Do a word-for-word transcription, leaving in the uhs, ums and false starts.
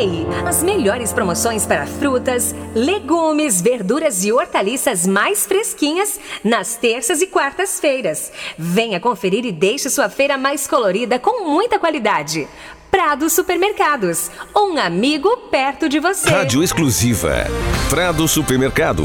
Ei, as melhores promoções para frutas, legumes, verduras e hortaliças mais fresquinhas nas terças e quartas-feiras. Venha conferir e deixe sua feira mais colorida com muita qualidade. Prado Supermercados, um amigo perto de você. Rádio exclusiva. Prado Supermercados.